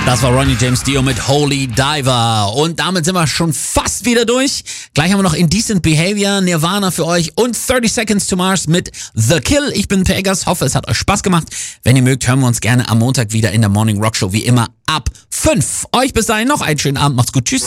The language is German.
Das war Ronnie James Dio mit Holy Diver. Und damit sind wir schon fast wieder durch. Gleich haben wir noch Indecent Behavior, Nirvana für euch und 30 Seconds to Mars mit The Kill. Ich bin Pegas, hoffe es hat euch Spaß gemacht. Wenn ihr mögt, hören wir uns gerne am Montag wieder in der Morning Rock Show, wie immer ab 5. Euch bis dahin noch einen schönen Abend, macht's gut, tschüss.